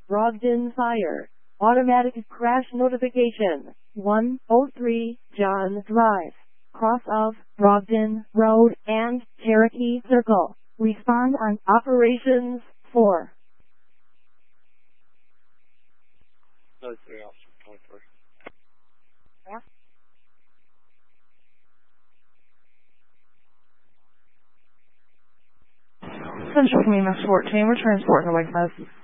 Brogden Fire. Automatic crash notification. 103 John Drive. Cross of Brogden Road and Cherokee Circle. Respond on Operations 4. No, 3 officer, 23. Yeah. Central Command Mass 14, we're transporting away from us.